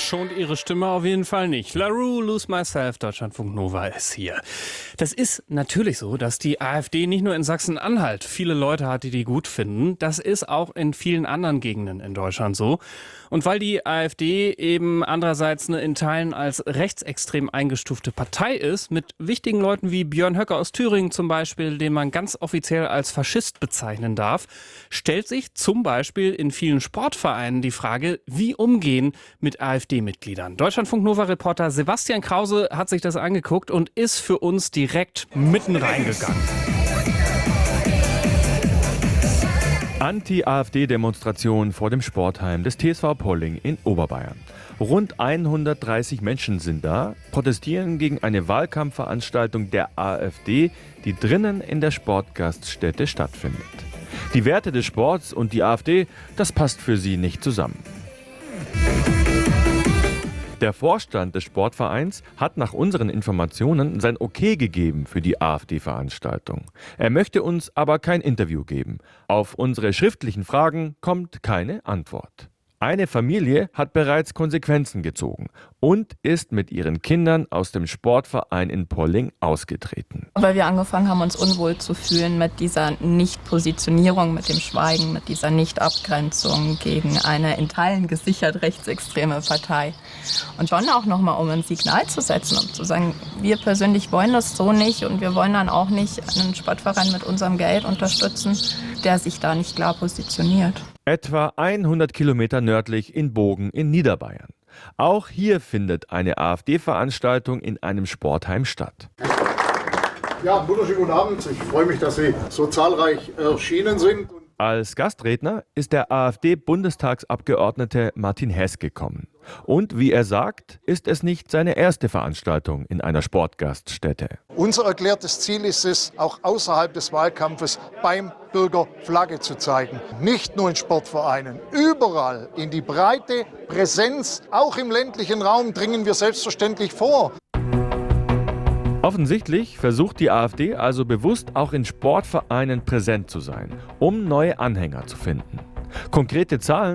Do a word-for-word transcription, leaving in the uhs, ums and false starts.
schont ihre Stimme auf jeden Fall nicht. La Rue, Lose Myself, Deutschlandfunk Nova ist hier. Das ist natürlich so, dass die AfD nicht nur in Sachsen-Anhalt viele Leute hat, die die gut finden. Das ist auch in vielen anderen Gegenden in Deutschland so. Und weil die AfD eben andererseits eine in Teilen als rechtsextrem eingestufte Partei ist, mit wichtigen Leuten wie Björn Höcke aus Thüringen zum Beispiel, den man ganz offiziell als Faschist bezeichnen darf, stellt sich zum Beispiel in vielen Sportvereinen die Frage, wie umgehen mit AfD-Mitgliedern. Deutschlandfunk Nova-Reporter Sebastian Krause hat sich das angeguckt und ist für uns direkt mitten reingegangen. Anti-AfD-Demonstration vor dem Sportheim des T S V Polling in Oberbayern. Rund hundertdreißig Menschen sind da, protestieren gegen eine Wahlkampfveranstaltung der AfD, die drinnen in der Sportgaststätte stattfindet. Die Werte des Sports und die AfD, das passt für sie nicht zusammen. Der Vorstand des Sportvereins hat nach unseren Informationen sein Okay gegeben für die AfD-Veranstaltung. Er möchte uns aber kein Interview geben. Auf unsere schriftlichen Fragen kommt keine Antwort. Eine Familie hat bereits Konsequenzen gezogen und ist mit ihren Kindern aus dem Sportverein in Polling ausgetreten. Weil wir angefangen haben, uns unwohl zu fühlen mit dieser Nicht-Positionierung, mit dem Schweigen, mit dieser Nicht-Abgrenzung gegen eine in Teilen gesichert rechtsextreme Partei. Und schon auch nochmal, um ein Signal zu setzen, um zu sagen, wir persönlich wollen das so nicht und wir wollen dann auch nicht einen Sportverein mit unserem Geld unterstützen, der sich da nicht klar positioniert. Etwa hundert Kilometer nördlich in Bogen in Niederbayern. Auch hier findet eine AfD-Veranstaltung in einem Sportheim statt. Ja, wunderschönen guten Abend. Ich freue mich, dass Sie so zahlreich erschienen sind. Als Gastredner ist der AfD-Bundestagsabgeordnete Martin Hess gekommen. Und wie er sagt, ist es nicht seine erste Veranstaltung in einer Sportgaststätte. Unser erklärtes Ziel ist es, auch außerhalb des Wahlkampfes beim Bürger Flagge zu zeigen. Nicht nur in Sportvereinen, überall in die breite Präsenz, auch im ländlichen Raum dringen wir selbstverständlich vor. Offensichtlich versucht die AfD also bewusst auch in Sportvereinen präsent zu sein, um neue Anhänger zu finden. Konkrete Zahlen